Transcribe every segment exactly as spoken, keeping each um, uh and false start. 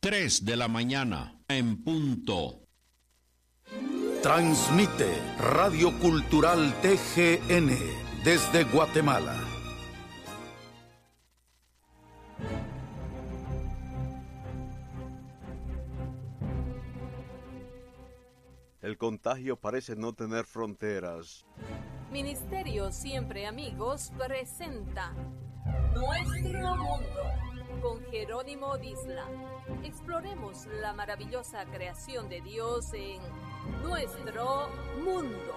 tres de la mañana, en punto. Transmite Radio Cultural T G N desde Guatemala. El contagio parece no tener fronteras. Ministerio Siempre Amigos presenta Nuestro Mundo con Jerónimo Disla. Exploremos la maravillosa creación de Dios en Nuestro Mundo.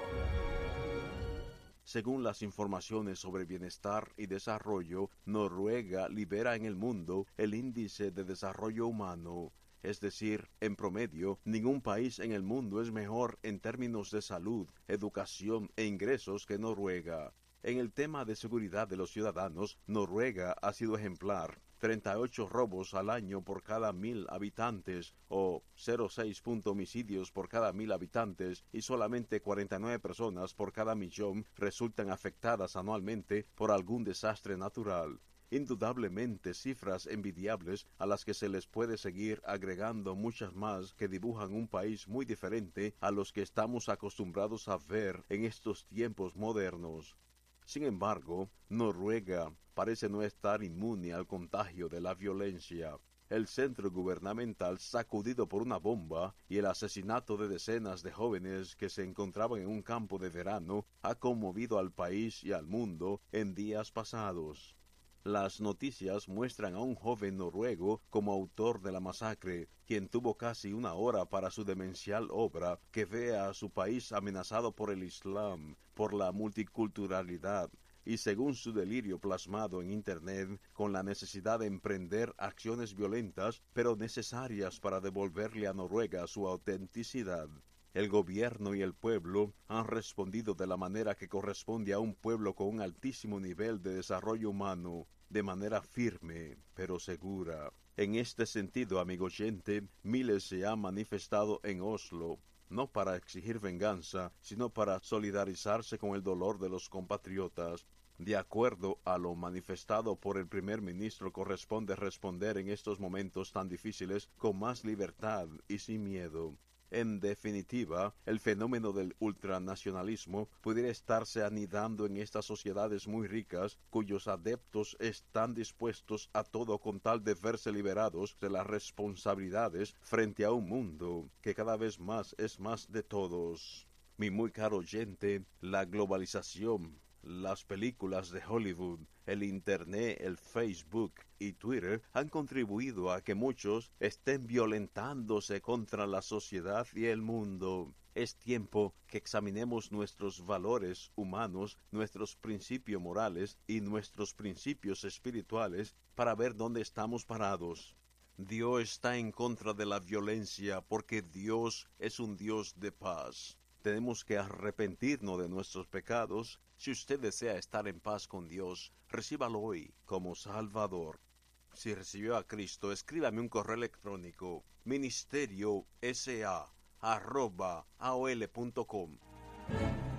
Según las informaciones sobre bienestar y desarrollo, Noruega lidera en el mundo el índice de desarrollo humano. Es decir, en promedio, ningún país en el mundo es mejor en términos de salud, educación e ingresos que Noruega. En el tema de seguridad de los ciudadanos, Noruega ha sido ejemplar. treinta y ocho robos al año por cada mil habitantes, o cero punto seis homicidios por cada mil habitantes, y solamente cuarenta y nueve personas por cada millón resultan afectadas anualmente por algún desastre natural. Indudablemente cifras envidiables a las que se les puede seguir agregando muchas más que dibujan un país muy diferente a los que estamos acostumbrados a ver en estos tiempos modernos. Sin embargo, Noruega parece no estar inmune al contagio de la violencia. El centro gubernamental sacudido por una bomba y el asesinato de decenas de jóvenes que se encontraban en un campo de verano ha conmovido al país y al mundo en días pasados. Las noticias muestran a un joven noruego como autor de la masacre, quien tuvo casi una hora para su demencial obra que ve a su país amenazado por el Islam, por la multiculturalidad, y según su delirio plasmado en Internet, con la necesidad de emprender acciones violentas, pero necesarias para devolverle a Noruega su autenticidad. El gobierno y el pueblo han respondido de la manera que corresponde a un pueblo con un altísimo nivel de desarrollo humano, de manera firme, pero segura. En este sentido, amigo oyente, miles se han manifestado en Oslo, no para exigir venganza, sino para solidarizarse con el dolor de los compatriotas. De acuerdo a lo manifestado por el primer ministro, corresponde responder en estos momentos tan difíciles con más libertad y sin miedo. En definitiva, el fenómeno del ultranacionalismo pudiera estarse anidando en estas sociedades muy ricas, cuyos adeptos están dispuestos a todo con tal de verse liberados de las responsabilidades frente a un mundo que cada vez más es más de todos. Mi muy caro oyente, la globalización, las películas de Hollywood, el Internet, el Facebook y Twitter han contribuido a que muchos estén violentándose contra la sociedad y el mundo. Es tiempo que examinemos nuestros valores humanos, nuestros principios morales y nuestros principios espirituales para ver dónde estamos parados. Dios está en contra de la violencia porque Dios es un Dios de paz. Tenemos que arrepentirnos de nuestros pecados. Si usted desea estar en paz con Dios, recíbalo hoy como Salvador. Si recibió a Cristo, escríbame un correo electrónico ministerio sa arroba aol punto com.